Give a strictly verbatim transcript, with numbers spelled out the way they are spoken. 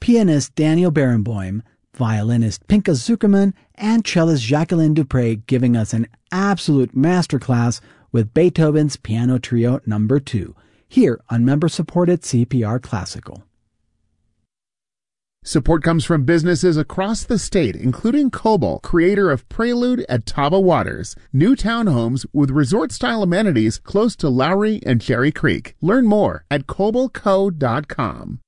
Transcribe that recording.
pianist Daniel Barenboim, violinist Pinka Zuckerman, and cellist Jacqueline Dupre giving us an absolute masterclass with Beethoven's Piano Trio number two, here on member-supported C P R Classical. Support comes from businesses across the state, including Coble, creator of Prelude at Taba Waters, new townhomes with resort-style amenities close to Lowry and Cherry Creek. Learn more at coble co dot com.